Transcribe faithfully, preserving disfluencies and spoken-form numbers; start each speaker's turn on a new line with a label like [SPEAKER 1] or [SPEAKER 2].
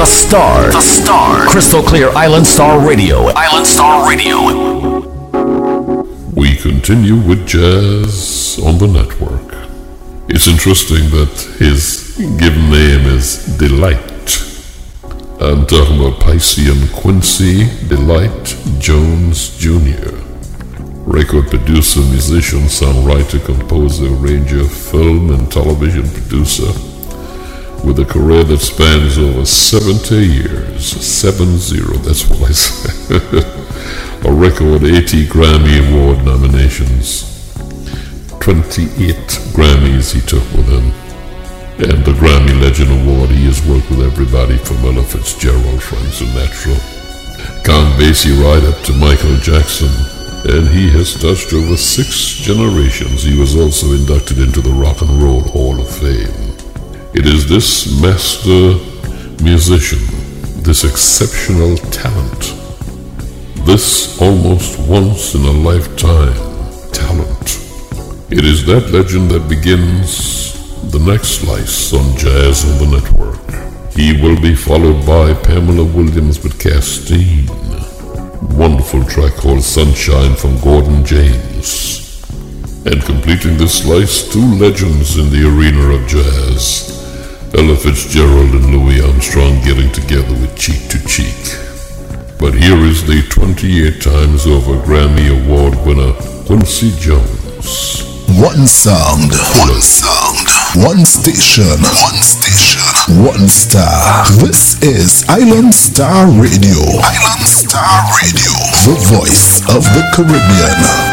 [SPEAKER 1] The Star. The Star. Crystal clear Island Star Radio. Island Star Radio.
[SPEAKER 2] We continue with jazz on the network. It's interesting that his given name is Delight. I'm talking about Piscean Quincy Delight Jones Junior Record producer, musician, songwriter, composer, arranger, film and television producer with a career that spans over seventy years. Seven zero, that's what I said. A record eighty Grammy Award nominations. twenty-eight Grammys he took with him. And the Grammy Legend Award, he has worked with everybody from Ella Fitzgerald, Frank Sinatra, Count Basie right up to Michael Jackson. And he has touched over six generations. He was also inducted into the Rock and Roll Hall of Fame. It is this master musician, this exceptional talent, this almost once in a lifetime talent. It is that legend that begins the next slice on Jazz on the Network. He will be followed by Pamela Williams with Castine. Wonderful track called Sunshine from Gordon James. And completing this slice, two legends in the arena of jazz. Ella Fitzgerald and Louis Armstrong getting together with Cheek to Cheek. But here is the twenty-eight times over Grammy Award winner, Quincy Jones.
[SPEAKER 3] One sound, one sound, one station, one station, one star. This is Island Star Radio. Island Star Radio, the voice of the Caribbean.